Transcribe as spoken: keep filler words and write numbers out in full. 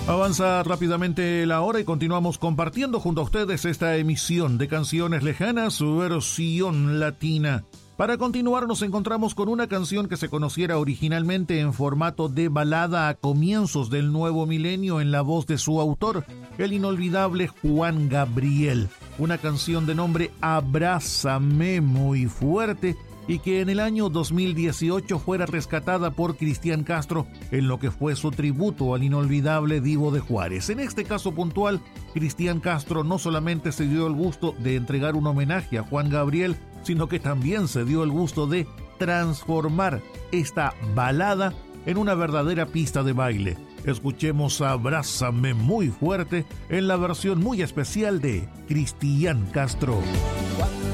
Avanza rápidamente la hora y continuamos compartiendo junto a ustedes esta emisión de Canciones Lejanas, su versión latina. Para continuar nos encontramos con una canción que se conociera originalmente en formato de balada a comienzos del nuevo milenio en la voz de su autor, el inolvidable Juan Gabriel. Una canción de nombre Abrázame muy fuerte, y que en el año dos mil dieciocho fuera rescatada por Cristian Castro en lo que fue su tributo al inolvidable Divo de Juárez. En este caso puntual, Cristian Castro no solamente se dio el gusto de entregar un homenaje a Juan Gabriel, sino que también se dio el gusto de transformar esta balada en una verdadera pista de baile. Escuchemos Abrázame muy fuerte en la versión muy especial de Cristian Castro. Cuando